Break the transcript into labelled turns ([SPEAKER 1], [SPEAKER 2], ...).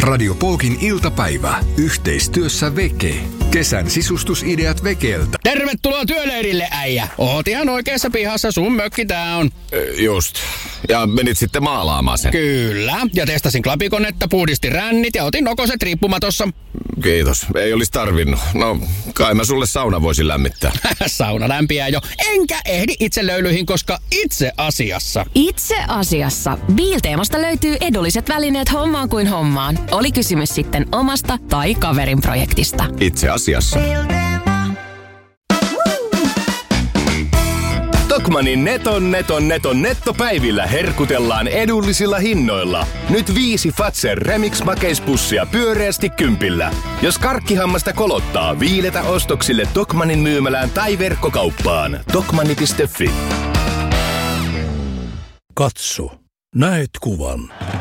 [SPEAKER 1] Radio Polkin iltapäivä. Yhteistyössä Veke. Kesän sisustusideat Vekeltä.
[SPEAKER 2] Tervetuloa työleirille, äijä. Oot ihan oikeassa pihassa, sun mökki tää on.
[SPEAKER 3] Just. Ja menit sitten maalaamaan sen.
[SPEAKER 2] Kyllä. Ja testasin klapikonetta, puhdistin rännit ja otin nokoset riippumatossa.
[SPEAKER 3] Kiitos. Ei olisi tarvinnut. No, kai mä sulle sauna voisin lämmittää.
[SPEAKER 2] Sauna lämpiää jo. Enkä ehdi itse löylyihin, koska itse asiassa.
[SPEAKER 4] Itse asiassa. Biilteemasta löytyy edulliset välineet hommaan kuin hommaan. Oli kysymys sitten omasta tai kaverin projektista.
[SPEAKER 3] Itse asiassa.
[SPEAKER 5] Tokmannin neton nettopäivillä herkutellaan edullisilla hinnoilla. Nyt 5 Fazer Remix-makeispussia pyöreästi 10. Jos karkkihammasta kolottaa, viiletä ostoksille Tokmannin myymälään tai verkkokauppaan. Tokmanni.fi.
[SPEAKER 6] Katso. Näet kuvan.